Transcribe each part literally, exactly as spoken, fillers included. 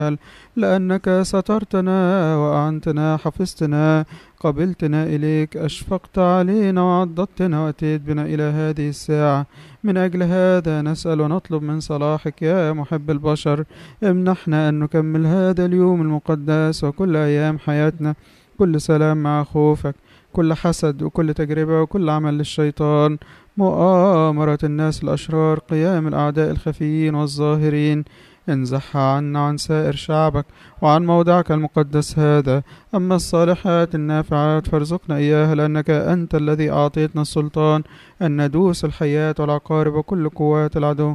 لأنك سترتنا وأعنتنا، حفظتنا، قبلتنا إليك، أشفقت علينا وعضدتنا وأتيت بنا إلى هذه الساعة. من أجل هذا نسأل ونطلب من صلاحك يا محب البشر، امنحنا أن نكمل هذا اليوم المقدس وكل أيام حياتنا كل سلام مع خوفك، كل حسد وكل تجربة وكل عمل للشيطان، مؤامرة الناس الأشرار، قيام الأعداء الخفيين والظاهرين، انزحها عنا عن سائر شعبك وعن موضعك المقدس هذا. أما الصالحات النافعات فارزقنا إياها، لأنك أنت الذي أعطيتنا السلطان أن ندوس الحياة والعقارب وكل قوات العدو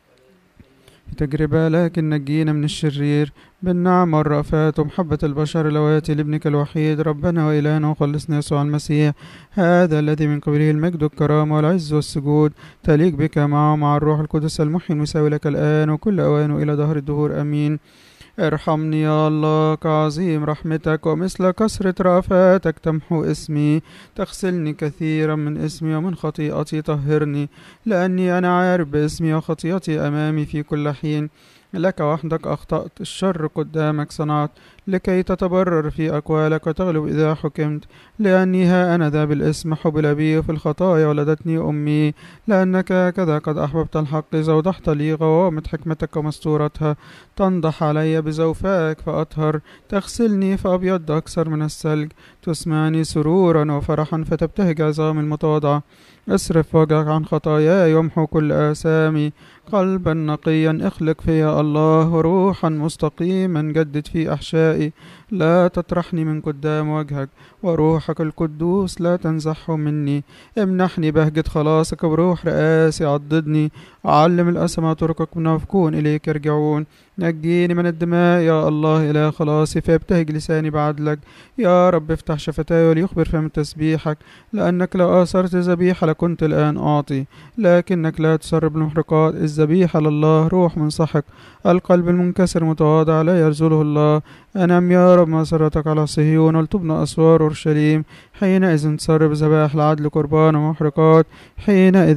في تجربة، لكن نجينا من الشرير بالنعم والرأفات ومحبة البشر اللواتي لابنك الوحيد ربنا وإلهنا وخلصنا يسوع المسيح، هذا الذي من قبله المجد والكرامة والعز والسجود، تليق بك معه مع الروح القدس المحيي المساوي لك الآن وكل أوان إلى دهر الدهور آمين. ارحمني يا الله كعظيم رحمتك، ومثل كثرة رأفاتك تمحو اسمي، تغسلني كثيرا من اسمي ومن خطيئتي طهرني، لأني أنا عارف باسمي وخطيئتي أمامي في كل حين. لك وحدك أخطأت، الشر قدامك صنعت، لكي تتبرر في أقوالك وتغلب إذا حكمت. لأني ها أنا ذا بالاسم حبل بي، في الخطايا ولدتني أمي، لأنك هكذا قد أحببت الحق زودحت لي غوامض حكمتك ومستورتها. تنضح علي بزوفاك فأطهر، تغسلني فأبيض أكثر من الثلج، تسمعني سرورا وفرحا فتبتهج عظام المتواضعة. اصرف وجهك عن خطاياي وامحو كل آثامي، قلبا نقيا اخلق فيا الله، وروحا مستقيما جدد في أحشائي. لا تطرحني من قدام وجهك، وروحك القدوس لا تنزحه مني. امنحني بهجة خلاصك بروح رئاسي، عضدني، علم الأسمى طرقك منافقون إليك يرجعون. نجيني من الدماء يا الله إلى خلاصي، فيبتهج لساني بعدلك. يا رب افتح شفتاي وليخبر فم تسبيحك، لأنك لو آثرت ذبيحة لكنت الآن أعطي، لكنك لا تسرب المحرقات. الذبيحة لله روح منسحق، القلب المنكسر متواضع لا يرزله الله. أنعم يا رب مسرتك على صهيون، ولتبنى أسوار أورشليم. حينئذ تسرب ذبائح العدل قربان ومحرقات، حينئذ